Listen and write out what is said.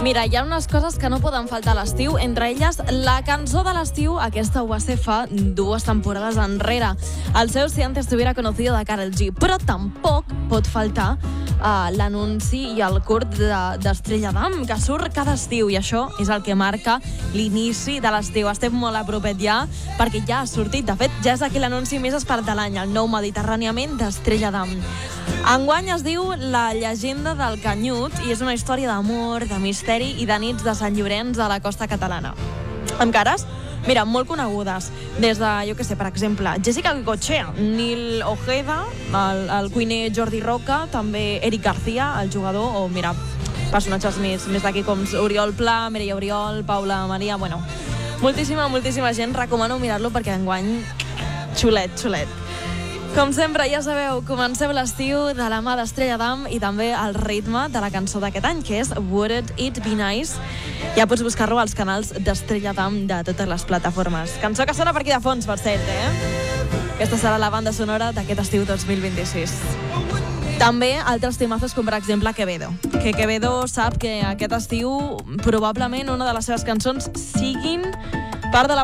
Mira, hi ha unes coses que no poden faltar a l'estiu, entre elles la cançó de l'estiu, aquesta ho va ser fa 2 temporades enrere. El seu Si antes t'hubiera conocido de Karol G, però tampoc pot faltar l'anunci i el curt d'Estrella Damm, que surt cada estiu, i això és el que marca l'inici de l'estiu. Estem molt a propet ja, perquè ja ha sortit. De fet, ja és aquí l'anunci més esperat de l'any, el nou Mediterràniament d'Estrella Damm. Enguany es diu La llegenda del Canyut i és una història d'amor, de misteri i de nits de Sant Llorenç a la costa catalana. Amb cares, mira, molt conegudes, des de, jo què sé, per exemple, Jessica Goicoechea, Nil Ojeda, el cuiner Jordi Roca, també Eric García, el jugador, o, mira, personatges més d'aquí com Oriol Pla, Mireia Oriol, Paula Maria, bueno, moltíssima gent, recomano mirar-lo perquè enguany xulet. Com sempre, ja sabeu, comenceu l'estiu de la mà d'Estrella Damm i també el ritme de la cançó d'aquest any, que és Wouldn't It Be Nice. Ja pots buscar-lo als canals d'Estrella Damm de totes les plataformes. Cançó que sona per aquí de fons, per cert, Aquesta serà la banda sonora d'aquest estiu 2026. També altres temazos com, per exemple, Quevedo. Que Quevedo sap que aquest estiu probablement una de les seves cançons siguin part de la